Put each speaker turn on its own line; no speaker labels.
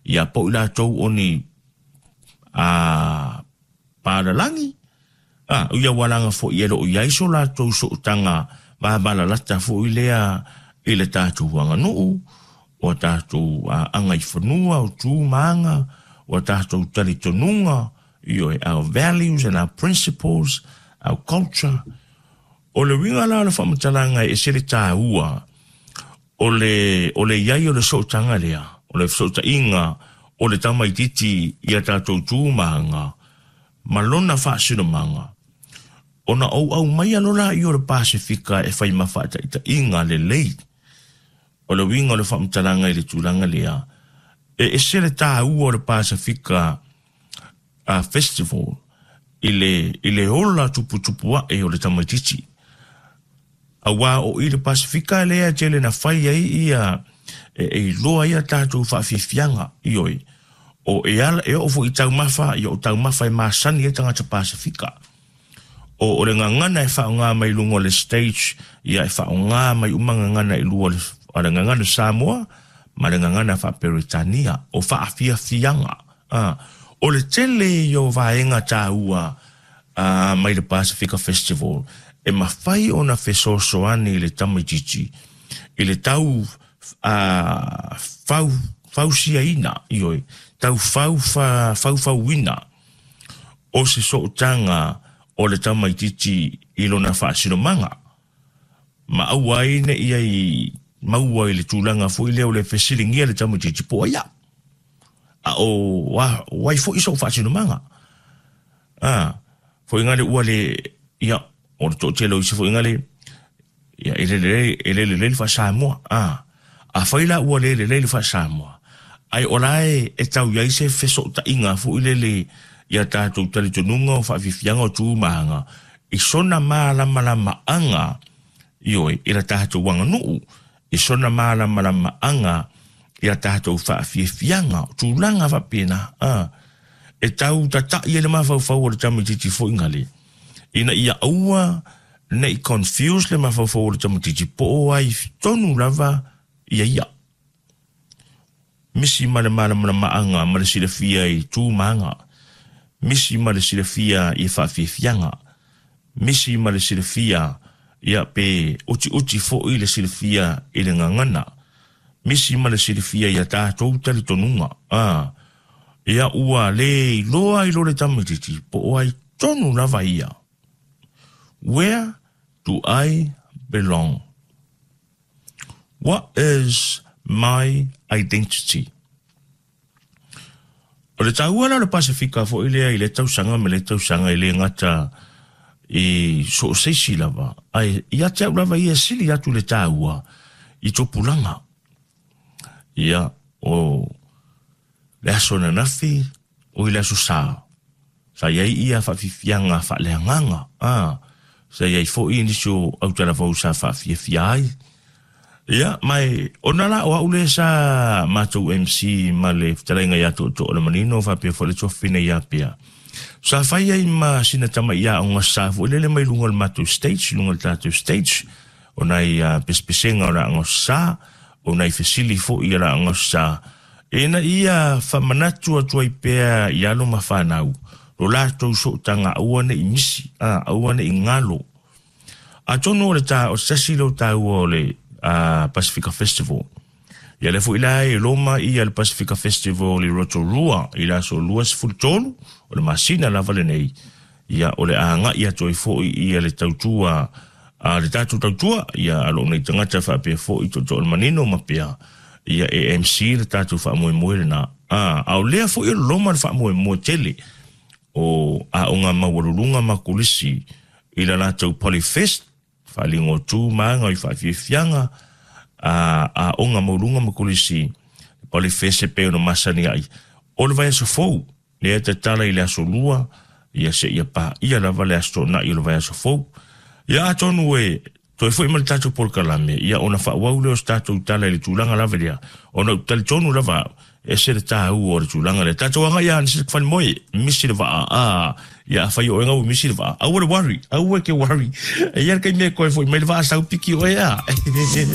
ia po ila tau oni paralangi. Uia walanga fo ia lo ia iso la tau so tanga bala lata fo ilea ile tatu wanga nuu o tatu anga ifanua o tu manga o tatu tali tonunga our values and our principles, our culture. O le winga la whamatalanga e sere tā ua o le iai o le sotanga lea, o le sota inga o le tamaititi ia tātou tūmanga malona whaasina manga. O na au mai alola i o le Pasifika e whai mawhata ita inga le lei. O le winga o le whamatalanga i le tūlanga lea. E sere tā ua o le Pasifika festival i le ola tupu e o le tamaititi. Awa o i le Pasifika lea tele na whai ai ia e loa ia tātou whawhiwhianga i oi. O e ala e ofo i taumawha i o taumawha i maasani e tangata Pasifika. O le ngangana e whaonga mai lungo le stage ia e whaonga mai umanga ngana i lua le ngangana Samoa ma le ngangana wha Peritania o whaawhiwhianga. O le tele i o vaenga tāua mai le Pasifika Festival e mawhai o na whesosoani i le tamaititi i le tau fausia ina i oi tau fauina o se sootanga o le tamaititi i lona whaasino manga ma auai ne ia i maua i le tūlanga fo i leo le whesiringia le tamaititi po ia o wai fo iso whaasino manga fo inga le ua le ia o le tōtelo isi fo inga le ia ele fa Samoa a whaila ua le fa Samoa ai olae e tau iai se wheso ta inga fo i le ia tātou tali tonunga o whawhiwhianga o tūmanga i sona malama anga ioi i la tātou wanga nuu i sona malama anga i la tātou whawhiwhianga o tūlanga whapena e tau tata i ele mawhauwhau o le tamatiti fo ingale ina ia aua na i confuse le mawhauwhau o le tamatiti po o ai tonu lava ia misi malama anga ma le silafia i tūmanga misi ma le silafia i whawhiwhianga. Misi ma le silafia ia pe uti fo i le silafia i le ngangana. Misi ma le silafia ia tātou tali tonunga. Ia ua le loa i lo le tamatiti po o ai tonu lava ia. Where do I belong? What is my identity? O le tauana le Pasifika fo ilea i le tausanga me le tausanga i le ngata i so seisi lava. Ai, ia te au lava ia sili atu le taua i topulanga. Ia o le aso na nafi o i le aso saa. Sa iai ia whawhiwhianga whaleanganga. Sa iai fo i niso au tala vau sa whawhiwhiai. Ia, mai, ona la o aule sa matou MC ma le ftarenga ia to o le manino whapea fo le tofina ia pia. Sa whai ai ma sina tama ia o ngasa fo le mai lunga le matou stage, lunga le tatou stage, o nai pespesenga o la ngasa, o nai fesili fo ia la ngasa. Ena ia whamanatu atu ai pea ia lo mawhanau, lo la tau so tanga auane i misi, auane i ngalo. A tono o le ta o sasilo tau o le Pasifika Festival. Ia le fu ila e loma i al Pasifika Festival i Rotorua, i la so luas fultonu, o le masina lava le nei. Ia o le anga ia toi fo i le tautua, le tatu tautua, ia alo nei tangata whapea fo i toto o manino mapea. Ia AMC le tatu wha moe le na. Au lea fo i loma le wha moe tele. O onga mawarurunga makulisi, i la tau Polyfest, whalingo tū maanga i whawhiwhianga a onga maurunga makulisi Polyfest e peo no masani ai. O le vai aso fau, lea te tala i le aso lua, ia se ia pa, ia lava le aso na i le vai aso fau. Ia atonu e, toi fo ima le tatou polkalame, ia ona whawau leo statou tala i le tūlanga lava lea, ona tali tonu lava, e se le tāu o le tūlanga lea, tatou anga ia nisi kwhani moe, misi le waa, ia whai o engau misi le waa, au e worry, au e ke worry, ia kai mea koe fo ima le waa sau piki o ea.